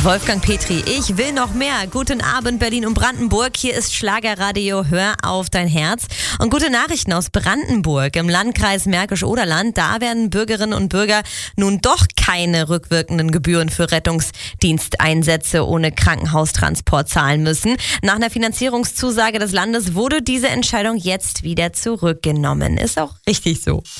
Wolfgang Petri, ich will noch mehr. Guten Abend, Berlin und Brandenburg. Hier ist Schlagerradio Hör auf dein Herz. Und gute Nachrichten aus Brandenburg. Im Landkreis Märkisch-Oderland, da werden Bürgerinnen und Bürger nun doch keine rückwirkenden Gebühren für Rettungsdiensteinsätze ohne Krankenhaustransport zahlen müssen. Nach einer Finanzierungszusage des Landes wurde diese Entscheidung jetzt wieder zurückgenommen. Ist auch richtig so.